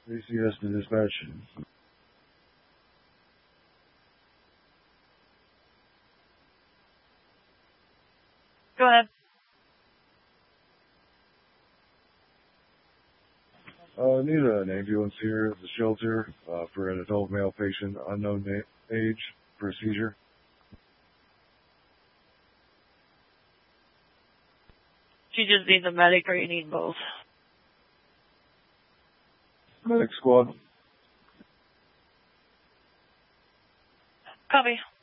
ACS to dispatch. Go ahead. I need an ambulance here at the shelter for an adult male patient, unknown age, for a seizure. Do you just need the medic or you need both? Medic squad. Copy.